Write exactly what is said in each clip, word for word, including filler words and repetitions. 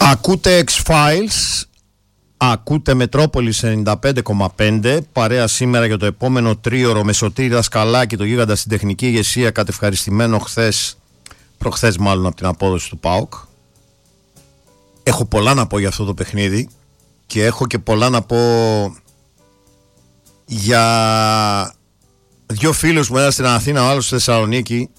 Ακούτε X-Files, ακούτε Μετρόπολης ενενήντα πέντε κόμμα πέντε. Παρέα σήμερα για το επόμενο τρίωρο με Σωτήρη Δασκαλάκη, το γίγαντα στην τεχνική ηγεσία, κατευχαριστημένο χθες, προχθές μάλλον, από την απόδοση του ΠΑΟΚ. Έχω πολλά να πω για αυτό το παιχνίδι και έχω και πολλά να πω για δύο φίλους μου, ένας στην Αθήνα, ο άλλος στη Θεσσαλονίκη,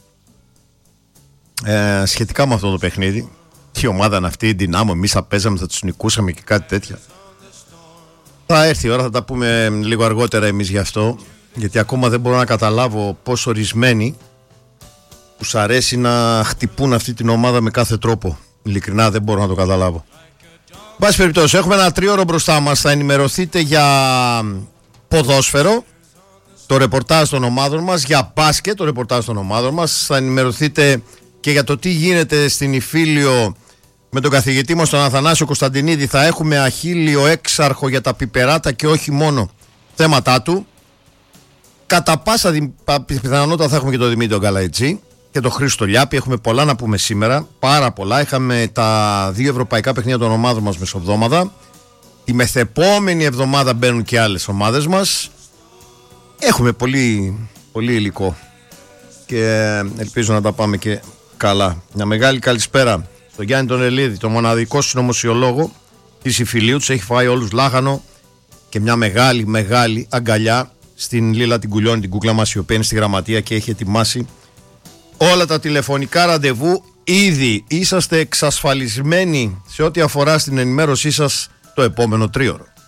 ε, σχετικά με αυτό το παιχνίδι. Τι ομάδα είναι αυτή, η Δυνάμω, εμείς θα παίζαμε, θα τους νικούσαμε και κάτι τέτοια. Θα έρθει η ώρα, θα τα πούμε λίγο αργότερα εμείς γι' αυτό, γιατί ακόμα δεν μπορώ να καταλάβω πώς ορισμένοι τους αρέσει να χτυπούν αυτή την ομάδα με κάθε τρόπο. Ειλικρινά δεν μπορώ να το καταλάβω. Μπας περιπτώσει, έχουμε ένα τρίωρο μπροστά μας. Θα ενημερωθείτε για ποδόσφαιρο, το ρεπορτάζ των ομάδων μας, για μπάσκετ, το ρεπορτάζ των ομάδων μας. Θα ενημερωθείτε και για το τι γίνεται στην Ιφίλιο με τον καθηγητή μας τον Αθανάσιο Κωνσταντινίδη. Θα έχουμε Αχίλιο έξαρχο για τα πιπεράτα και όχι μόνο θέματά του. Κατά πάσα πιθανότητα θα έχουμε και τον Δημήτρη Καλαϊτζή και τον Χρήστο Λιάπη. Έχουμε πολλά να πούμε σήμερα, πάρα πολλά. Είχαμε τα δύο ευρωπαϊκά παιχνίδια των ομάδων μας μεσοβδόμαδα. Τη μεθεπόμενη εβδομάδα μπαίνουν και άλλες ομάδες μας. Έχουμε πολύ, πολύ υλικό και ελπίζω να τα πάμε και καλά. Μια μεγάλη καλησπέρα στον Γιάννη τον Ελίδη, τον μοναδικό συνωμοσιολόγο της Ιφιλίου. Τους έχει φάει όλους λάχανο και μια μεγάλη μεγάλη αγκαλιά στην Λίλα την Κουλιώνη, την κούκλα μας, η οποία είναι στη γραμματεία και έχει ετοιμάσει όλα τα τηλεφωνικά ραντεβού. Ήδη είσαστε εξασφαλισμένοι σε ό,τι αφορά στην ενημέρωσή σας το επόμενο τρίωρο.